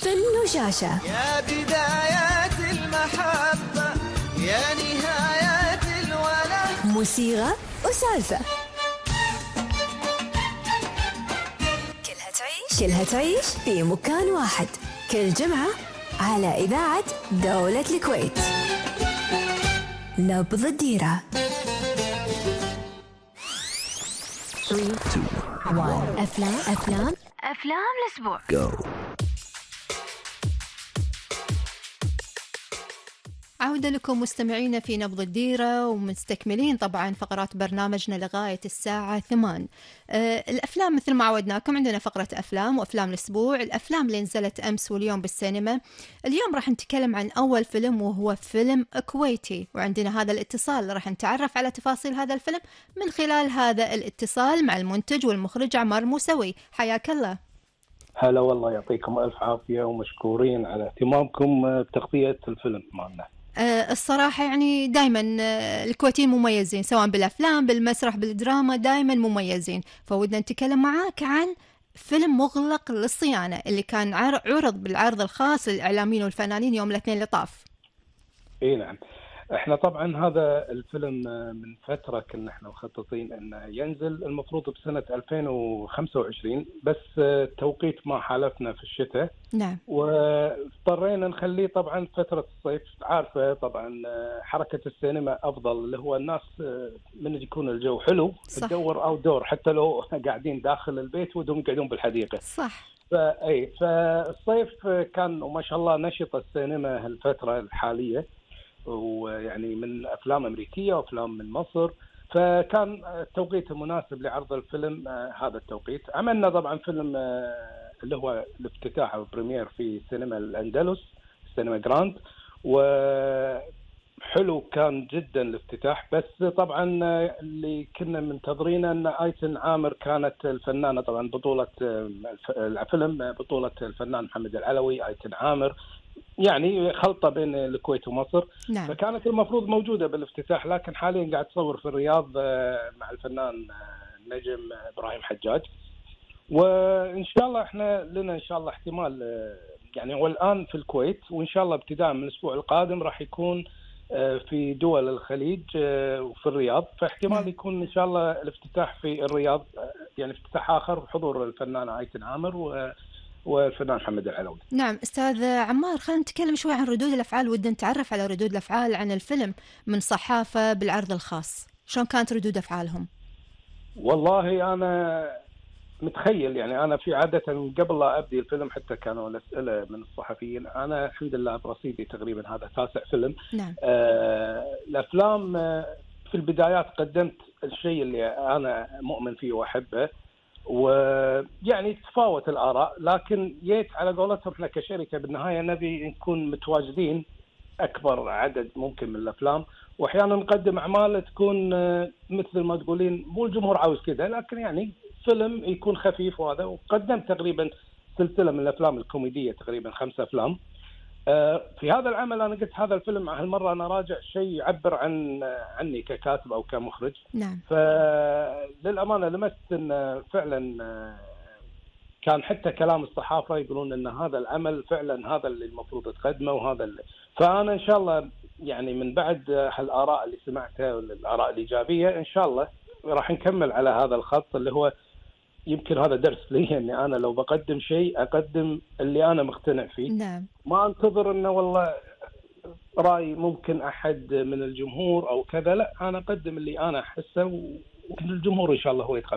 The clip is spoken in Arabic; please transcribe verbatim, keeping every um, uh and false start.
فن وشاشة، يا بدايات المحبة يا نهايات الولا، موسيقى وسالفة، كلها تعيش كلها تعيش في مكان واحد، كل جمعة على إذاعة دولة الكويت. نبض الديرة. ثلاثة اثنين واحد. أفلام أفلام أفلام الأسبوع. Go. عودة لكم مستمعين في نبض الديرة، ومستكملين طبعا فقرات برنامجنا لغاية الساعة ثمان. آه الأفلام مثل ما عودناكم عندنا فقرة أفلام وأفلام الأسبوع. الأفلام اللي نزلت أمس واليوم بالسينما. اليوم راح نتكلم عن أول فيلم وهو فيلم كويتي، وعندنا هذا الاتصال راح نتعرف على تفاصيل هذا الفيلم من خلال هذا الاتصال مع المنتج والمخرج عمار موسوي. حياك الله. هلا والله، يعطيكم ألف عافية ومشكورين على اهتمامكم بتغطية الفيلم معنا. أه الصراحة يعني دايما الكويتيين مميزين، سواء بالأفلام بالمسرح بالدراما، دايما مميزين. فودنا نتكلم معاك عن فيلم مغلق للصيانة اللي كان عرض بالعرض الخاص للإعلاميين والفنانين يوم الاثنين اللي طاف. اي نعم، احنا طبعا هذا الفيلم من فترة كنا احنا مخططين انه ينزل المفروض بسنة ألفين وخمسة وعشرين، بس التوقيت ما حالفنا في الشتاء. نعم. واضطرينا نخليه طبعا فترة الصيف. عارفة طبعا حركة السينما افضل، اللي هو الناس من يكون الجو حلو تدور او دور، حتى لو قاعدين داخل البيت ودهم قاعدين بالحديقة. صح. فاي فالصيف كان وما شاء الله نشط السينما هالفترة الحالية، ويعني من أفلام أمريكية وأفلام من مصر، فكان التوقيت المناسب لعرض الفيلم آه هذا التوقيت. عملنا طبعا فيلم آه اللي هو الافتتاح أو بريمير في سينما الأندلس، سينما جراند، وحلو كان جدا الافتتاح. بس طبعا اللي كنا منتظرينه أن آيتن عامر كانت الفنانة، طبعا بطولة الفيلم بطولة الفنان محمد العلوي، آيتن عامر، يعني خلطة بين الكويت ومصر. نعم. فكانت المفروض موجودة بالافتتاح، لكن حاليا قاعد تصور في الرياض مع الفنان نجم إبراهيم حجاج. وإن شاء الله إحنا لنا إن شاء الله احتمال، يعني هو الآن في الكويت، وإن شاء الله ابتداء من الأسبوع القادم راح يكون في دول الخليج وفي الرياض. فاحتمال نعم. يكون إن شاء الله الافتتاح في الرياض، يعني افتتاح آخر بحضور الفنانة آيتن عامر و والفنان محمد العلوي. نعم أستاذ عمار، خلينا نتكلم شوي عن ردود الأفعال. ودنا نتعرف على ردود الأفعال عن الفيلم من صحافة بالعرض الخاص، شلون كانت ردود أفعالهم؟ والله أنا متخيل، يعني أنا في عادة قبل لا أبدي الفيلم حتى كانوا الأسئلة من الصحفيين. أنا الحمد لله برصيدي تقريبا هذا تاسع فيلم. نعم. آه الأفلام في البدايات قدمت الشيء اللي أنا مؤمن فيه وأحبه، ويعني تفاوت الآراء، لكن جيت على قولتهم احنا كشركة بالنهاية نبي نكون متواجدين أكبر عدد ممكن من الأفلام، وأحيانا نقدم أعمال تكون مثل ما تقولين مو الجمهور عاوز كده، لكن يعني فيلم يكون خفيف. وهذا وقدمت تقريبا سلسلة من الأفلام الكوميدية، تقريبا خمسة أفلام. في هذا العمل أنا قلت هذا الفيلم هالمرة أنا راجع شيء يعبر عن عني ككاتب أو كمخرج. نعم. فللأمانة لمست أن فعلا كان حتى كلام الصحافة يقولون أن هذا العمل فعلا هذا اللي المفروض تقدمه وهذا اللي. فأنا إن شاء الله يعني من بعد هالآراء اللي سمعتها والآراء الإيجابية إن شاء الله راح نكمل على هذا الخط، اللي هو يمكن هذا درس لي أني أنا لو بقدم شيء أقدم اللي أنا مقتنع فيه. نعم. ما أنتظر أنه والله رأي ممكن أحد من الجمهور أو كذا، لا، أنا أقدم اللي أنا أحسه والجمهور إن شاء الله هو يتقبل.